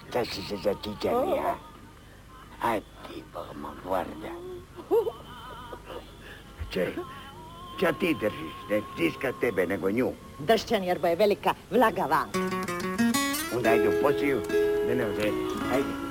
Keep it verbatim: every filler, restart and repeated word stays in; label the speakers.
Speaker 1: Šta si se zatičali, a? Aj ti, Bogma, guarda. Čej, šta ti držiš? Ne stiska tebe, nego nju.
Speaker 2: Dršćan, jer bo je velika vlaga van.
Speaker 1: Onda ajde u posiju, da ne uzeti. Ajde.